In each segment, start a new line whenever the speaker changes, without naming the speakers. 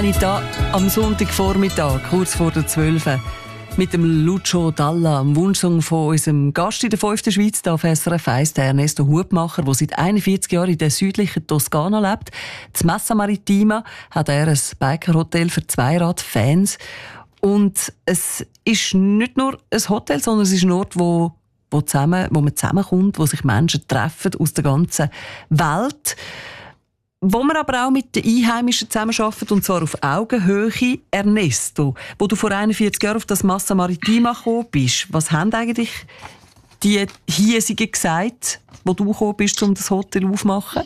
Ich da am Sonntagvormittag, kurz vor der 12 mit dem Lucio Dalla, am Wunschsong von unserem Gast in der 5. Schweiz, hier auf SRF 1, der Ernesto Hubmacher, der seit 41 Jahren in der südlichen Toskana lebt. Das Massa Maritima hat er ein Bikerhotel für Zweiradfans. Und es ist nicht nur ein Hotel, sondern es ist ein Ort, wo man zusammenkommt, wo sich Menschen treffen aus der ganzen Welt. Wo man aber auch mit den Einheimischen zusammenarbeitet, und zwar auf Augenhöhe. Ernesto, wo du vor 41 Jahren auf das Massa Maritima gekommen bist, was haben eigentlich die Hiesigen gesagt, wo du gekommen bist, um das Hotel aufzumachen?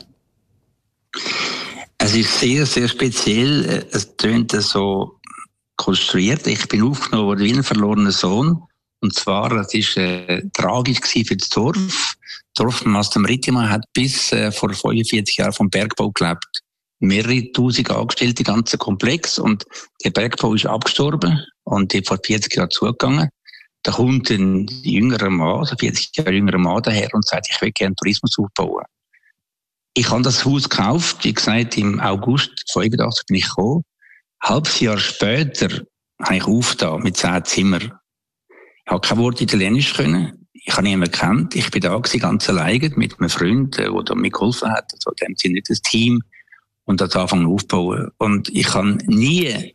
Es ist sehr, sehr speziell. Es tönt so konstruiert. Ich bin aufgenommen worden wie ein verlorener Sohn. Und zwar, das war tragisch für das Dorf. Das Dorf Massa Maritima hat bis vor 45 Jahren vom Bergbau gelebt. Mehrere tausend Angestellte, ganzen Komplex. Und der Bergbau ist abgestorben und ist vor 40 Jahren zugegangen. Da kommt ein jüngerer Mann, also 40 Jahre jüngerer Mann daher und sagt, ich will gerne Tourismus aufbauen. Ich habe das Haus gekauft, wie gesagt, im August 85 bin ich gekommen. Ein halbes Jahr später habe ich aufgetan mit 10 Zimmern. Ich habe kein Wort Italienisch können. Ich habe niemanden gekannt. Ich bin da gewesen, ganz alleine mit einem Freund, der mir geholfen hat. Also, dem sind nicht das Team. Und das anfangen aufzubauen. Und ich habe nie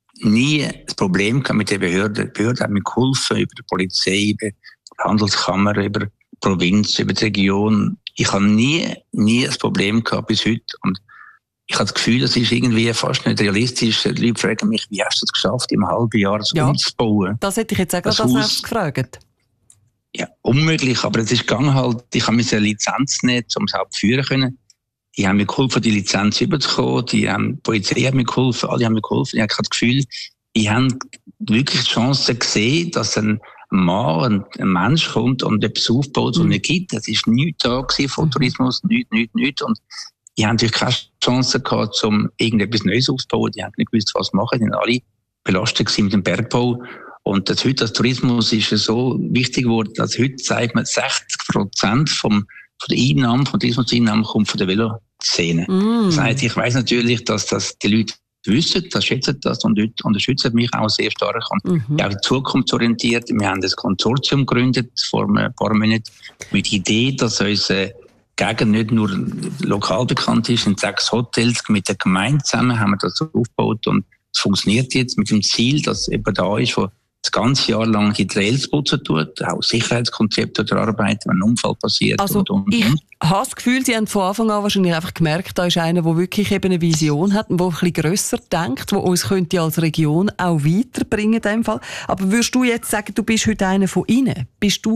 das Problem gehabt mit der Behörde. Die Behörde hat mir geholfen, über die Polizei, über die Handelskammer, über die Provinz, über die Region. Ich habe nie das Problem gehabt bis heute. Und ich habe das Gefühl, das ist irgendwie fast nicht realistisch. Die Leute fragen mich, wie hast du es geschafft, im halben Jahr das umzubauen?
Das hätte ich jetzt auch gerade als nächstes gefragt.
Ja, unmöglich, aber es ist gegangen halt. Ich habe mir eine Lizenz nicht, um es überhaupt führen können. Die haben mir geholfen, die Lizenz überzukommen. Die Polizei hat mir geholfen, alle haben mir geholfen. Ich habe das Gefühl, die haben wirklich die Chance gesehen, dass ein Mann, ein Mensch kommt und etwas aufbaut, was es nicht gibt. Es war nichts da von Tourismus, nichts. Und die haben natürlich keine Chance gehabt, um irgendetwas Neues aufzubauen. Die haben nicht gewusst, was machen. Die waren alle belastet mit dem Bergbau. Und heute das Tourismus ist so wichtig geworden, dass heute sagt man 60% von der Einnahmen, von Tourismuseinnahmen kommt von der Veloszene. Das heißt, ich weiss natürlich, dass das die Leute wissen, das schätzen das und Leute unterstützen mich auch sehr stark. Und auch zukunftsorientiert. Wir haben das Konsortium gegründet vor ein paar Monaten mit der Idee, dass unsere Gegend nicht nur lokal bekannt ist, in 6 Hotels mit der Gemeinde zusammen haben wir das aufgebaut und es funktioniert jetzt mit dem Ziel, dass jemand da ist, der das ganze Jahr lang die Trails putzen tut, auch Sicherheitskonzepte erarbeiten, wenn ein Unfall passiert.
Also ich habe das Gefühl, Sie haben von Anfang an wahrscheinlich einfach gemerkt, da ist einer, der wirklich eben eine Vision hat und der ein bisschen grösser denkt, der uns könnte als Region auch weiterbringen in dem Fall. Aber würdest du jetzt sagen, du bist heute einer von ihnen?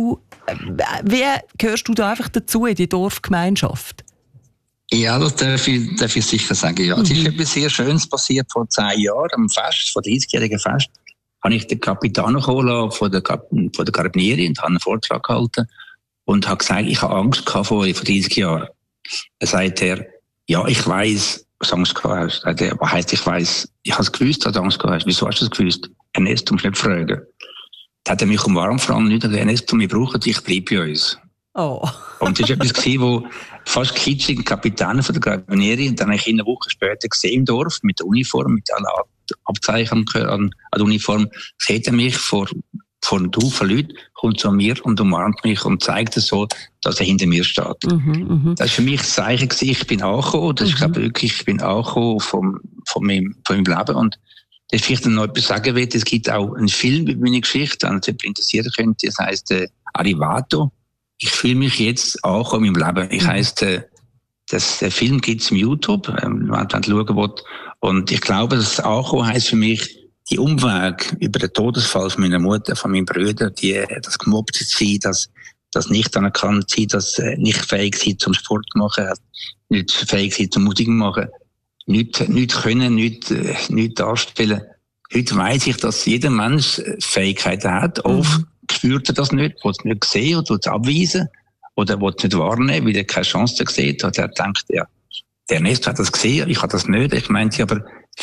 Wie gehörst du da einfach dazu in die Dorfgemeinschaft?
Ja, das darf ich sicher sagen, ja. Es ist etwas sehr Schönes passiert vor 10 Jahren, am Fest, vor 30-jährigen Fest. Habe ich den Capitano geholt von der Carabinieri und habe einen Vortrag gehalten und habe gesagt, ich habe Angst gehabt vor 30 Jahren. Dann sagt er, ja, ich weiss, was du Angst gehabt hast. Sagt er, was heisst, ich weiss? Ich habe es gewusst, dass du Angst gehabt hast. Wieso hast du es gewusst? Ernesto, du musst nicht fragen. Dann hat er mich warm nicht und Ernesto, wir brauchen dich, bleib bei uns.
Oh.
Und das war etwas, wo fast kitschig Kapitän von der Carabinieri und dann habe ich ihn eine Woche später gesehen im Dorf mit der Uniform, mit allen Abzeichen an der Uniform, sieht er mich vor einem Haufen Leuten, kommt zu mir und umarmt mich und zeigt es so, dass er hinter mir steht. Das war für mich ein Zeichen gewesen, ich bin angekommen, das ist glaube ich wirklich, ich bin angekommen von meinem Leben und das vielleicht noch etwas sagen will, es gibt auch einen Film über meine Geschichte, wenn ihr interessieren könnt, das heisst Arrivato. Ich fühle mich jetzt angekommen in meinem Leben. Ich heisst, der Film gibt's im YouTube, wenn man schauen will. Und ich glaube, das Ankommen heisst für mich, die Umweg über den Todesfall von meiner Mutter, von meinem Bruder, das gemobbt sein, das nicht anerkannt sein, das nicht fähig sein zum Sport machen, nicht fähig sein zum Musik machen, nicht können, nicht darstellen. Heute weiss ich, dass jeder Mensch Fähigkeiten hat. Oft spürt er das nicht, will es nicht sehen oder will es abweisen oder will es nicht wahrnehmen, weil er keine Chance sieht. Oder er denkt, ja, der Ernesto hat das gesehen, ich habe das nicht. Ich meinte, aber